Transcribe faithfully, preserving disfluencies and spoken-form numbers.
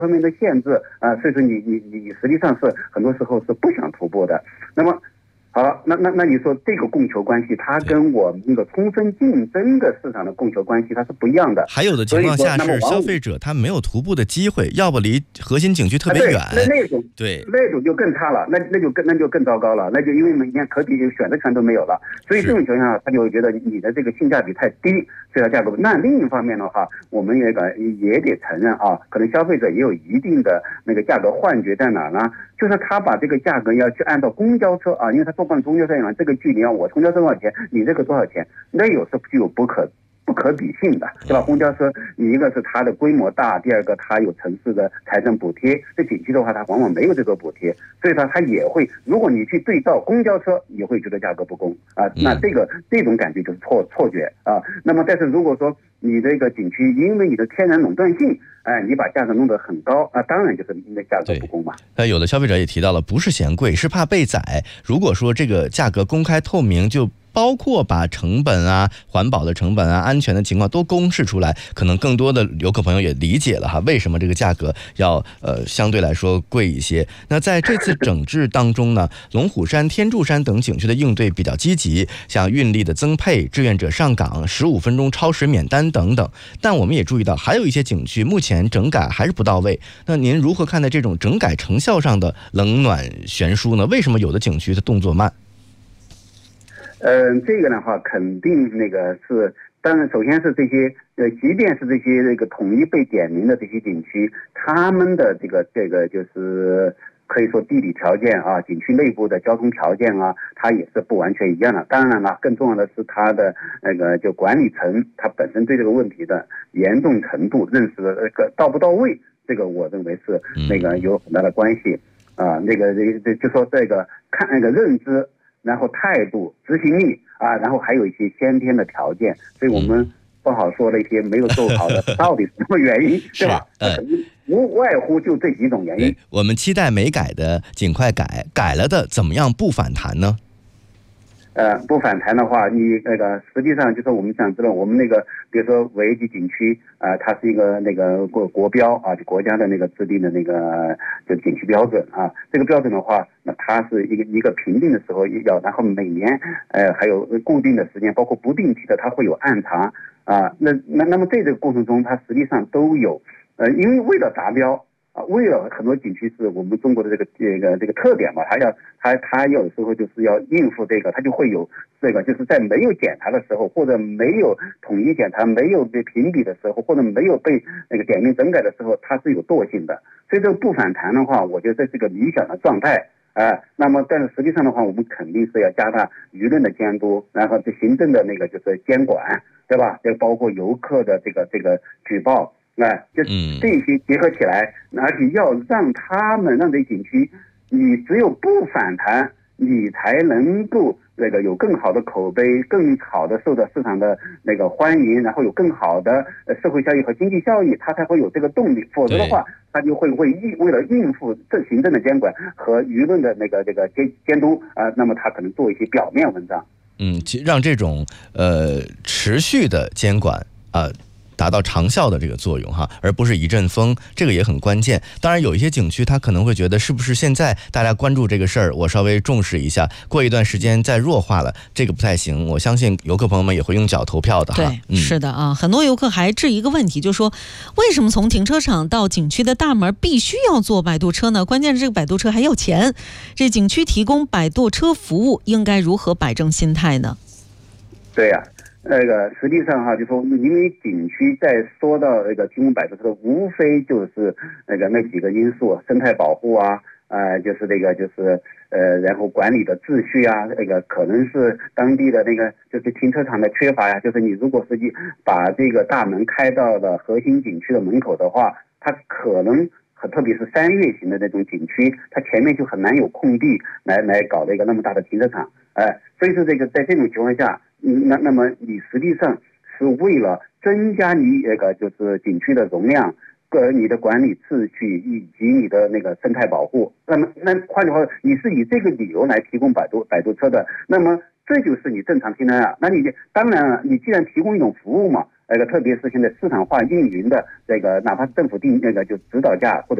方面的限制啊、呃，所以说你你你实际上是很多时候是不想徒步的。那么好，那那那你说这个供求关系，它跟我们那个充分竞争的市场的供求关系，它是不一样的。 还有的情况下是消费者他没有徒步的机会，要不离核心景区特别远， 啊、那那种对那种就更差了，那那就更那就更糟糕了，那就因为每年可比选择权都没有了，所以这种情况下，他就觉得你的这个性价比太低，所以它价格。那另一方面的话，我们也个也得承认啊，可能消费者也有一定的那个价格幻觉在哪呢？就是他把这个价格要去按照公交车啊，因为他坐惯公交车一样，这个距离啊，我公交车多少钱，你这个多少钱，那有时候具有不可不可比性的，对吧？公交车，你一个是它的规模大，第二个它有城市的财政补贴，这景区的话，它往往没有这个补贴，所以它它也会，如果你去对照公交车，你会觉得价格不公啊，那这个这种感觉就是错错觉啊。那么，但是如果说你这个景区因为你的天然垄断性，哎，你把价格弄得很高啊，当然就是那价格不公嘛。 那有的消费者也提到了，不是嫌贵，是怕被宰。如果说这个价格公开透明，就包括把成本啊、环保的成本啊、安全的情况都公示出来，可能更多的游客朋友也理解了哈，为什么这个价格要呃相对来说贵一些。那在这次整治当中呢，龙虎山、天柱山等景区的应对比较积极，像运力的增配、志愿者上岗、十五分钟超时免单等等。但我们也注意到，还有一些景区目前整改还是不到位。那您如何看待这种整改成效上的冷暖悬殊呢？为什么有的景区的动作慢？ 嗯、呃，这个的话，肯定那个是，当然，首先是这些，呃，即便是这些那个统一被点名的这些景区，他们的这个这个就是可以说地理条件啊，景区内部的交通条件啊，它也是不完全一样的。当然了，更重要的是它的那个就管理层，它本身对这个问题的严重程度、认识的那个到不到位，这个我认为是那个有很大的关系啊。那个这这就说这个看那个认知。然后态度、执行力啊，然后还有一些先天的条件，所以我们不好说的一些没有做好的，到底是什么原因，对吧？ 呃， 无外乎就这几种原因。 我们期待没改的尽快改，改了的怎么样不反弹呢？ 呃，不反弹的话，你那个实际上就是我们想知道，我们那个比如说五 A 级景区啊、呃，它是一个那个国国标啊，就国家的那个制定的那个就景区标准啊。这个标准的话，那它是一个一个评定的时候要，然后每年呃还有固定的时间，包括不定期的，它会有暗查啊。那那那么在这个过程中，它实际上都有呃，因为为了达标。啊，为了很多景区是我们中国的这个这个这个特点嘛，它要它它有时候就是要应付这个，它就会有这个就是在没有检查的时候，或者没有统一检查、没有被评比的时候，或者没有被那个点名整改的时候，它是有惰性的。所以这个不反弹的话，我觉得这是个理想的状态。啊、呃，那么但是实际上的话，我们肯定是要加大舆论的监督，然后这行政的那个就是监管，对吧？就包括游客的这个这个举报。哎，就这些结合起来，而且要让他们让这些景区，你只有不反弹，你才能够那个有更好的口碑，更好的受到市场的那个欢迎，然后有更好的社会效益和经济效益，它才会有这个动力。否则的话，它就会为应为了应付这行政的监管和舆论的那个这个监监督啊、呃，那么它可能做一些表面文章。 嗯，让这种呃持续的监管啊。呃达到长效的这个作用哈，而不是一阵风，这个也很关键。当然有一些景区他可能会觉得是不是现在大家关注这个事儿，我稍微重视一下，过一段时间再弱化了，这个不太行。我相信游客朋友们也会用脚投票的哈。 对、嗯、是的啊，很多游客还质疑一个问题，就是说为什么从停车场到景区的大门必须要坐摆渡车呢？关键是这个摆渡车还要钱，这景区提供摆渡车服务应该如何摆正心态呢？ 对呀、啊。那个实际上哈，就说因为景区在说到那个提供摆渡车，无非就是那个那几个因素，生态保护啊，呃，就是这个就是呃，然后管理的秩序啊，那个可能是当地的那个就是停车场的缺乏呀，就是你如果是把这个大门开到了核心景区的门口的话，它可能。特别是山岳型的那种景区，它前面就很难有空地来来搞的一个那么大的停车场，哎、呃，所以说这个在这种情况下，那那么你实际上是为了增加你那个就是景区的容量，个你的管理秩序以及你的那个生态保护。那么那换句话说，你是以这个理由来提供摆渡摆渡车的，那么这就是你正常停车啊。那你当然了，你既然提供一种服务嘛。 那个特别是现在市场化运营的这个，哪怕政府定那个就指导价或者